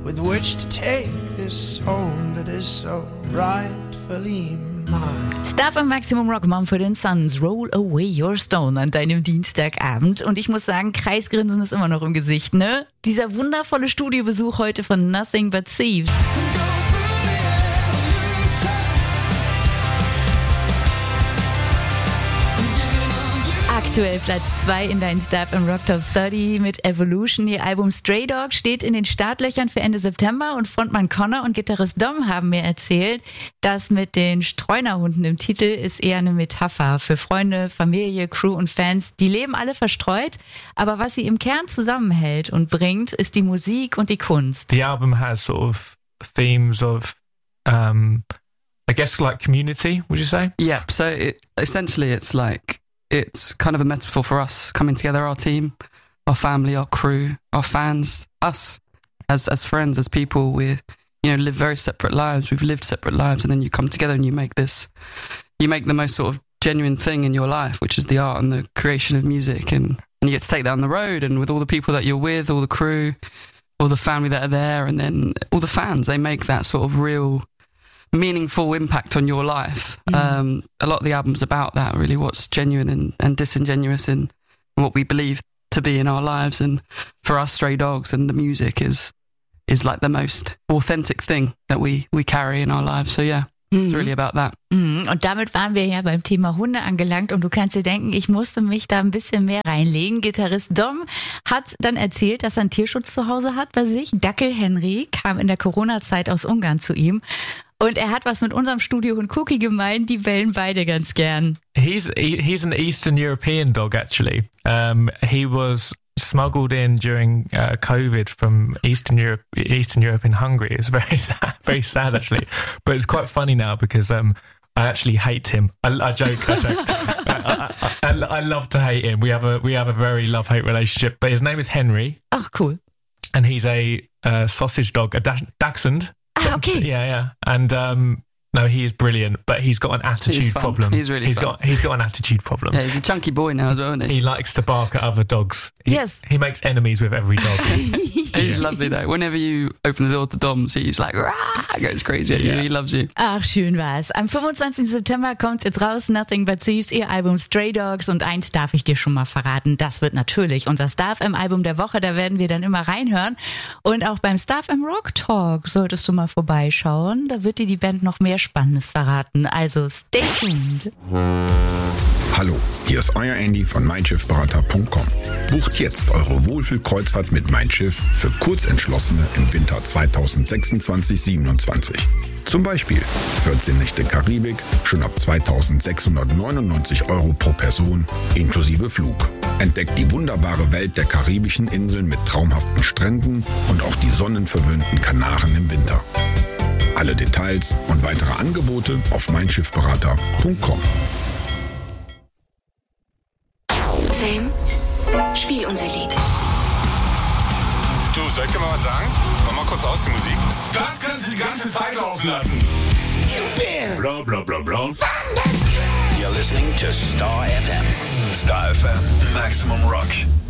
with which to take this home that is so rightfully mine. Stuff am Maximum Rock, Mumford & Sons, Roll Away Your Stone an deinem Dienstagabend. Und ich muss sagen, Kreisgrinsen ist immer noch im Gesicht, ne? Dieser wundervolle Studiobesuch heute von Nothing But Thieves. Aktuell Platz 2 in deinen Stuff im Rock Top 30 mit Evolution. Ihr Album Stray Dog steht in den Startlöchern für Ende September und Frontmann Connor und Gitarrist Dom haben mir erzählt, das mit den Streunerhunden im Titel ist eher eine Metapher für Freunde, Familie, Crew und Fans. Die leben alle verstreut, aber was sie im Kern zusammenhält und bringt, ist die Musik und die Kunst. The album has sort of themes of, I guess like community, would you say? Yeah, so essentially it's kind of a metaphor for us coming together, our team, our family, our crew, our fans, us as friends, as people. We live very separate lives. We've lived separate lives, and then you come together and you make the most sort of genuine thing in your life, which is the art and the creation of music, and you get to take that on the road, and with all the people that you're with, all the crew, all the family that are there, and then all the fans, they make that sort of real meaningful impact on your life. A lot of the album's about that, really, what's genuine and disingenuous in what we believe to be in our lives. And for us, Stray Dogs and the music is like the most authentic thing that we carry in our lives. So yeah, it's really about that. Und damit waren wir ja beim Thema Hunde angelangt und du kannst dir denken, ich musste mich da ein bisschen mehr reinlegen. Gitarrist Dom hat dann erzählt, dass er einen Tierschutz zu Hause hat bei sich. Dackel Henry kam in der Corona-Zeit aus Ungarn zu ihm. Und er hat was mit unserem Studiohund Cookie gemeint, die bellen beide ganz gern. He's an Eastern European dog, actually. He was smuggled in during COVID from Eastern Europe in Hungary. It's very sad actually. But it's quite funny now because I actually hate him. I joke. I love to hate him. We have a very love-hate relationship. But his name is Henry. Ach, cool. And he's a sausage dog, a Dachshund. Ah, okay. Yeah. And no, he is brilliant, but he's got an attitude problem. He's really fun. He's got an attitude problem. Yeah, he's a chunky boy now as well, isn't he? He likes to bark at other dogs. Yes. He makes enemies with every dog. He's lovely though. Whenever you open the door to Dom's, he's like, rah, goes crazy at you. He loves you. Ach, schön war's. Am 25. September kommt's jetzt raus, Nothing But Thieves, ihr Album Stray Dogs. Und eins darf ich dir schon mal verraten, das wird natürlich unser Star FM Album der Woche. Da werden wir dann immer reinhören. Und auch beim Star FM Rock Talk solltest du mal vorbeischauen. Da wird dir die Band noch mehr Spannendes verraten. Also stay tuned. Hallo, hier ist euer Andy von meinschiffberater.com. Bucht jetzt eure Wohlfühlkreuzfahrt mit Mein Schiff für Kurzentschlossene im Winter 2026-27. Zum Beispiel 14 Nächte Karibik, schon ab 2.699 € pro Person, inklusive Flug. Entdeckt die wunderbare Welt der karibischen Inseln mit traumhaften Stränden und auch die sonnenverwöhnten Kanaren im Winter. Alle Details und weitere Angebote auf meinschiffberater.com. Sam, spiel unser Lied. Du, soll ich dir mal was sagen? Mach mal kurz aus die Musik. Das kannst du die ganze Zeit laufen lassen. Bla bla bla bla. You're listening to Star FM. Star FM, Maximum Rock.